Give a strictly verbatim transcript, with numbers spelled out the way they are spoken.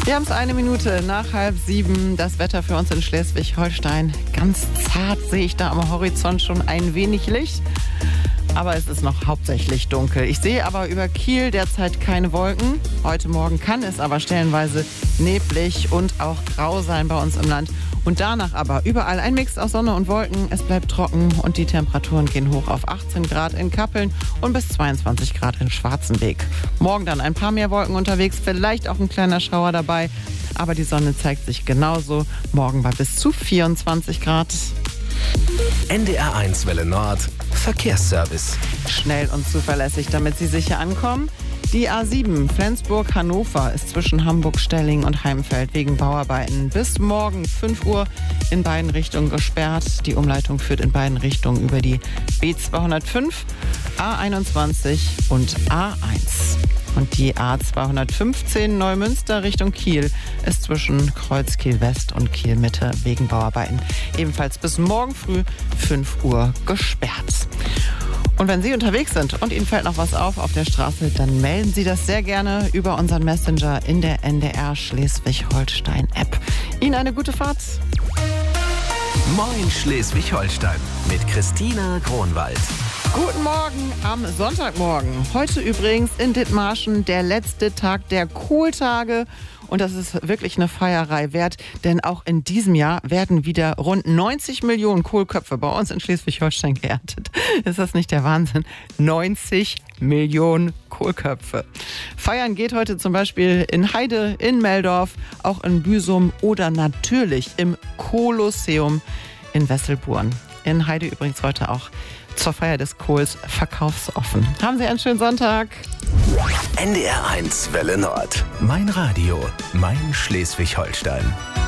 Wir haben es eine Minute nach halb sieben. Das Wetter für uns in Schleswig-Holstein. Ganz zart sehe ich da am Horizont schon ein wenig Licht. Aber es ist noch hauptsächlich dunkel. Ich sehe aber über Kiel derzeit keine Wolken. Heute Morgen kann es aber stellenweise neblig und auch grau sein bei uns im Land. Und danach aber überall ein Mix aus Sonne und Wolken. Es bleibt trocken und die Temperaturen gehen hoch auf achtzehn Grad in Kappeln und bis zweiundzwanzig Grad in Schwarzenberg. Morgen dann ein paar mehr Wolken unterwegs, vielleicht auch ein kleiner Schauer dabei. Aber die Sonne zeigt sich genauso. Morgen bei bis zu vierundzwanzig Grad. N D R eins Welle Nord, Verkehrsservice. Schnell und zuverlässig, damit Sie sicher ankommen. Die A sieben Flensburg-Hannover ist zwischen Hamburg-Stelling und Heimfeld wegen Bauarbeiten bis morgen fünf Uhr in beiden Richtungen gesperrt. Die Umleitung führt in beiden Richtungen über die B zweihundertfünf, A einundzwanzig und A eins. Und die A zweihundertfünfzehn Neumünster Richtung Kiel ist zwischen Kreuz Kiel West und Kiel Mitte wegen Bauarbeiten ebenfalls bis morgen früh fünf Uhr gesperrt. Und wenn Sie unterwegs sind und Ihnen fällt noch was auf auf der Straße, dann melden Sie das sehr gerne über unseren Messenger in der N D R Schleswig-Holstein-App. Ihnen eine gute Fahrt. Moin Schleswig-Holstein mit Christina Kronwald. Guten Morgen am Sonntagmorgen. Heute übrigens in Dithmarschen der letzte Tag der Kohltage. Und das ist wirklich eine Feierei wert, denn auch in diesem Jahr werden wieder rund neunzig Millionen Kohlköpfe bei uns in Schleswig-Holstein geerntet. Ist das nicht der Wahnsinn? neunzig Millionen Kohlköpfe. Feiern geht heute zum Beispiel in Heide, in Meldorf, auch in Büsum oder natürlich im Kolosseum in Wesselburen. In Heide übrigens heute auch zur Feier des Kohls verkaufsoffen. Haben Sie einen schönen Sonntag. N D R eins Welle Nord. Mein Radio, mein Schleswig-Holstein.